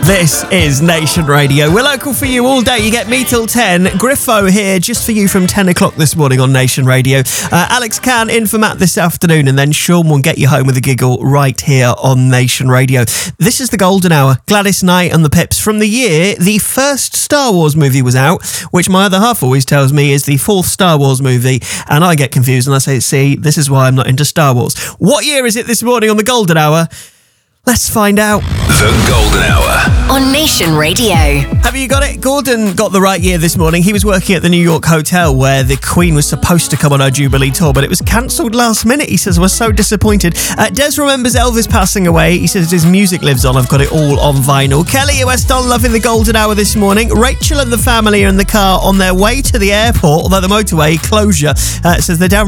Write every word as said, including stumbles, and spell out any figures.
This is Nation Radio. We're local for you all day. You get me till ten. Griffo here just for you from ten o'clock this morning on Nation Radio. Uh, Alex Can in for Matt this afternoon, and then Sean will get you home with a giggle right here on Nation Radio. This is the golden hour. Gladys Knight and the Pips. From the year the first Star Wars movie was out, which my other half always tells me is the fourth Star Wars movie, and I get confused and I say, see, this is why I'm not into Star Wars. What year is it this morning on the golden hour? Let's find out. The Golden Hour on Nation Radio. Have you got it? Gordon got the right year this morning. He was working at the New York hotel where the Queen was supposed to come on her Jubilee tour, but it was cancelled last minute. He says, we're so disappointed. Uh, Des remembers Elvis passing away. He says his music lives on. I've got it all on vinyl. Kelly Weston loving the golden hour this morning. Rachel and the family are in the car on their way to the airport, although the motorway closure uh, says they're down